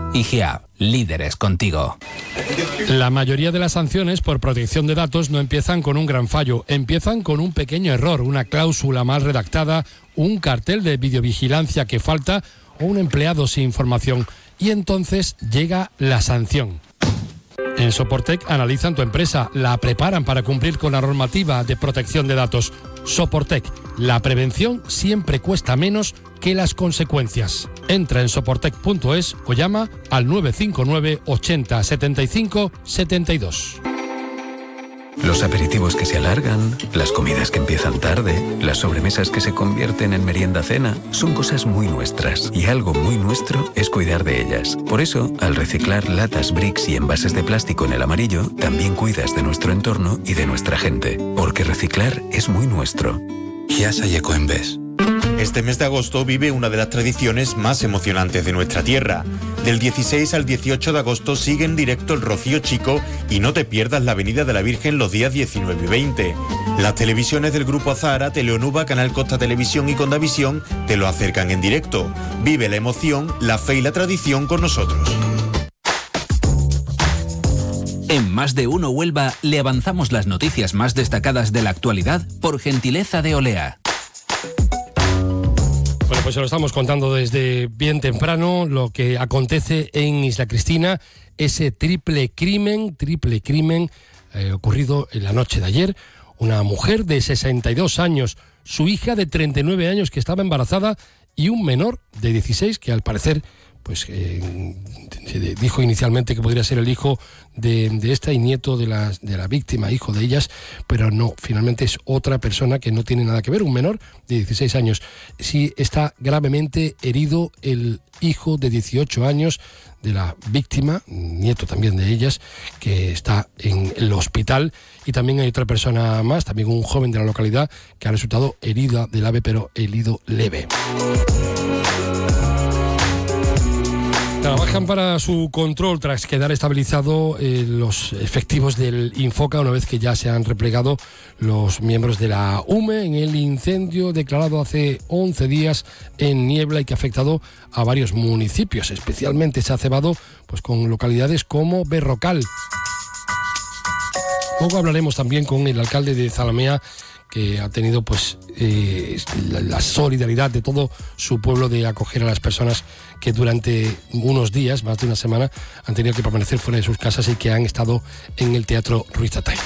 IGEA, líderes contigo. La mayoría de las sanciones por protección de datos no empiezan con un gran fallo, empiezan con un pequeño error, una cláusula mal redactada, un cartel de videovigilancia que falta o un empleado sin formación. Y entonces llega la sanción. En Soportec analizan tu empresa, la preparan para cumplir con la normativa de protección de datos. Soportec, la prevención siempre cuesta menos que las consecuencias. Entra en soportec.es o llama al 959 80 75 72. Los aperitivos que se alargan, las comidas que empiezan tarde, las sobremesas que se convierten en merienda-cena, son cosas muy nuestras y algo muy nuestro es cuidar de ellas. Por eso, al reciclar latas, bricks y envases de plástico en el amarillo, también cuidas de nuestro entorno y de nuestra gente, porque reciclar es muy nuestro. Chiasa y Ecoembes. Este mes de agosto vive una de las tradiciones más emocionantes de nuestra tierra. Del 16 al 18 de agosto sigue en directo el Rocío Chico y no te pierdas la Avenida de la Virgen los días 19 y 20. Las televisiones del Grupo Azahara, Teleonuba, Canal Costa Televisión y Condavisión te lo acercan en directo. Vive la emoción, la fe y la tradición con nosotros. En Más de Uno Huelva le avanzamos las noticias más destacadas de la actualidad por gentileza de Olea. Bueno, pues se lo estamos contando desde bien temprano, lo que acontece en Isla Cristina, ese triple crimen ocurrido en la noche de ayer. Una mujer de 62 años, su hija de 39 años que estaba embarazada y un menor de 16 que al parecer se dijo inicialmente que podría ser el hijo de esta y nieto de la víctima, hijo de ellas, pero no, finalmente es otra persona que no tiene nada que ver, un menor de 16 años. Sí está gravemente herido el hijo de 18 años de la víctima, nieto también de ellas, que está en el hospital, y también hay otra persona más, también un joven de la localidad, que ha resultado herida del AVE, pero herido leve. Trabajan para su control tras quedar estabilizado los efectivos del Infoca una vez que ya se han replegado los miembros de la UME en el incendio declarado hace 11 días en Niebla y que ha afectado a varios municipios. Especialmente se ha cebado pues, con localidades como Berrocal. Luego hablaremos también con el alcalde de Zalamea, que ha tenido pues la solidaridad de todo su pueblo de acoger a las personas que durante unos días, más de una semana, han tenido que permanecer fuera de sus casas y que han estado en el Teatro Ruiz Tatay.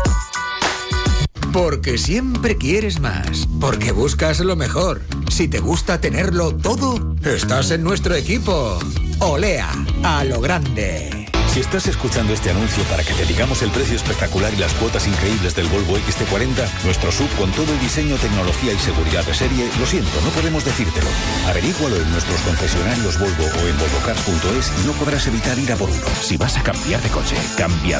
Porque siempre quieres más, porque buscas lo mejor. Si te gusta tenerlo todo, estás en nuestro equipo. Olea, a lo grande. Si estás escuchando este anuncio para que te digamos el precio espectacular y las cuotas increíbles del Volvo XC40, nuestro SUV con todo el diseño, tecnología y seguridad de serie, lo siento, no podemos decírtelo. Averígualo en nuestros concesionarios Volvo o en volvocars.es y no podrás evitar ir a por uno. Si vas a cambiar de coche, cambia